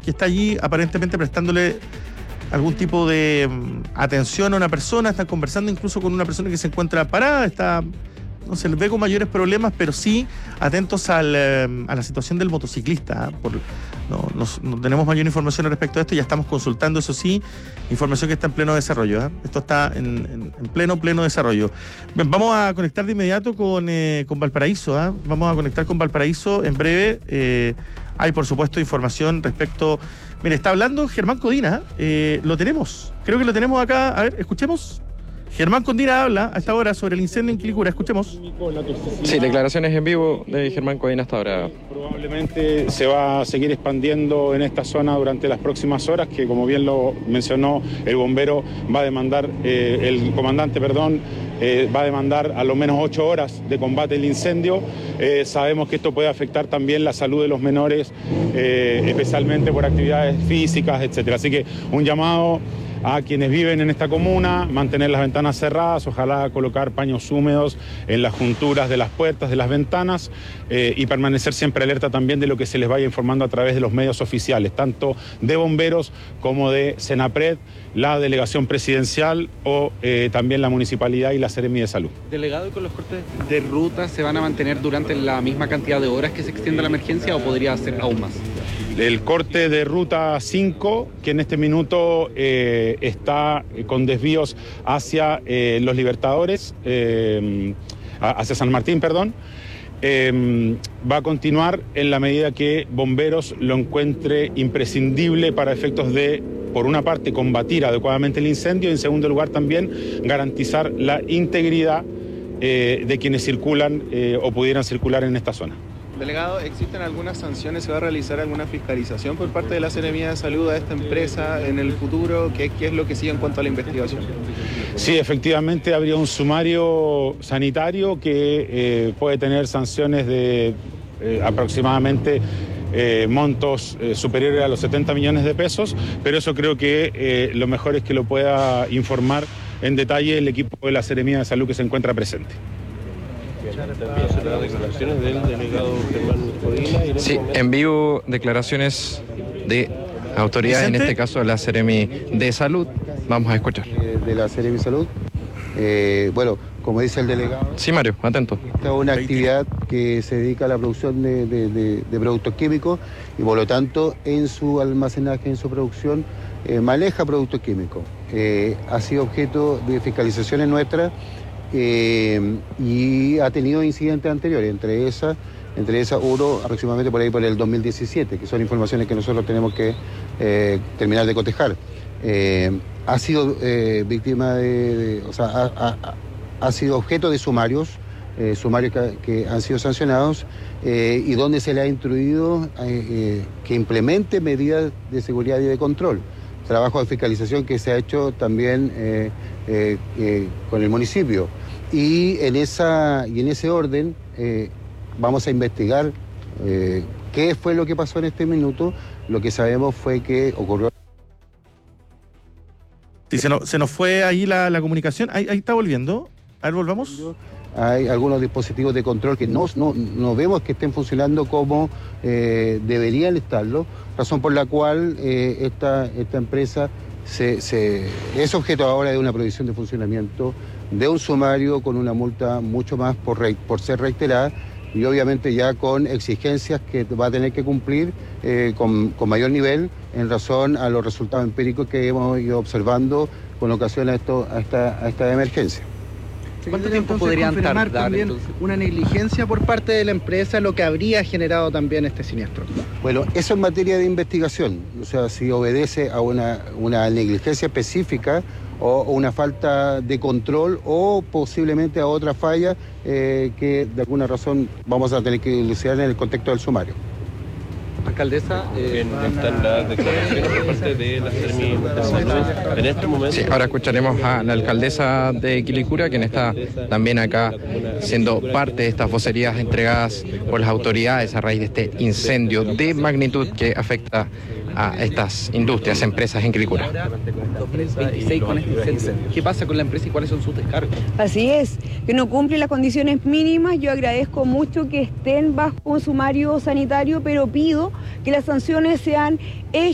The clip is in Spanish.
que está allí aparentemente prestándole algún tipo de atención a una persona, están conversando incluso con una persona que se encuentra parada, no se le ve con mayores problemas, pero sí atentos a la situación del motociclista. No tenemos mayor información al respecto de esto, ya estamos consultando, eso sí, información que está en pleno desarrollo. Esto está en pleno desarrollo. Bien, vamos a conectar de inmediato con Valparaíso. Vamos a conectar con Valparaíso en breve. Hay, por supuesto, información respecto... Mire, está hablando Germán Codina. Lo tenemos, creo que lo tenemos acá. A ver, escuchemos. Germán Codina habla a esta hora sobre el incendio en Quilicura. Escuchemos. Sí, declaraciones en vivo de Germán Codina hasta ahora. Probablemente se va a seguir expandiendo en esta zona durante las próximas horas, que como bien lo mencionó el bombero, va a demandar, el comandante, perdón, va a demandar a lo menos 8 horas de combate al incendio. Sabemos que esto puede afectar también la salud de los menores, especialmente por actividades físicas, etcétera. Así que un llamado a quienes viven en esta comuna, mantener las ventanas cerradas, ojalá colocar paños húmedos en las junturas de las puertas, de las ventanas, y permanecer siempre alerta también de lo que se les vaya informando a través de los medios oficiales, tanto de bomberos como de Senapred, la delegación presidencial o también la municipalidad y la Seremi de Salud. Delegado, ¿y con los cortes de ruta se van a mantener durante la misma cantidad de horas que se extienda la emergencia o podría ser aún más? El corte de ruta 5, que en este minuto está con desvíos hacia Los Libertadores, hacia San Martín, perdón, va a continuar en la medida que Bomberos lo encuentre imprescindible para efectos de, por una parte, combatir adecuadamente el incendio y, en segundo lugar, también garantizar la integridad de quienes circulan o pudieran circular en esta zona. Delegado, ¿existen algunas sanciones? ¿Se va a realizar alguna fiscalización por parte de la Seremi de Salud a esta empresa en el futuro? ¿Qué es lo que sigue en cuanto a la investigación? Sí, efectivamente habría un sumario sanitario que puede tener sanciones de aproximadamente montos superiores a los 70 millones de pesos, pero eso creo que lo mejor es que lo pueda informar en detalle el equipo de la Seremi de Salud que se encuentra presente. También se dan declaraciones del delegado Germán Codina. Sí, en vivo declaraciones de autoridades, ¿Vicente? en este caso de la Seremi de Salud. Vamos a escuchar. De la Seremi de Salud. Bueno, como dice el delegado, Sí, Mario, atento. esta es una actividad que se dedica a la producción de productos químicos y por lo tanto en su almacenaje, en su producción, maneja productos químicos. Ha sido objeto de fiscalizaciones nuestras y ha tenido incidentes anteriores, entre esas uno aproximadamente por ahí por el 2017, que son informaciones que nosotros tenemos que terminar de cotejar. Ha sido víctima ha sido objeto de sumarios que han sido sancionados y donde se le ha instruido que implemente medidas de seguridad y de control. Trabajo de fiscalización que se ha hecho también con el municipio. Y en ese orden vamos a investigar qué fue lo que pasó en este minuto. Lo que sabemos fue que ocurrió... Sí, se nos fue ahí la comunicación. Ahí está volviendo. A ver, volvamos. Hay algunos dispositivos de control que no vemos que estén funcionando como deberían estarlo, razón por la cual esta empresa es objeto ahora de una prohibición de funcionamiento, de un sumario con una multa mucho más por ser reiterada y obviamente ya con exigencias que va a tener que cumplir con mayor nivel en razón a los resultados empíricos que hemos ido observando con ocasión a esta emergencia. ¿Cuánto tiempo podrían tardar también entonces? Una negligencia por parte de la empresa, lo que habría generado también este siniestro. Bueno, eso en materia de investigación, o sea, si obedece a una negligencia específica o una falta de control o posiblemente a otra falla que de alguna razón vamos a tener que dilucidar en el contexto del sumario. Alcaldesa, Están las declaraciones por parte de la Seremi de Salud. En este momento... Sí, ahora escucharemos a la alcaldesa de Quilicura, quien está también acá siendo parte de estas vocerías entregadas por las autoridades a raíz de este incendio de magnitud que afecta a estas industrias, empresas en Quilicura. 2026 con este incendio. ¿Qué pasa con la empresa y cuáles son sus descargos? Así es, que no cumple las condiciones mínimas. Yo agradezco mucho que estén bajo un sumario sanitario, pero pido que las sanciones sean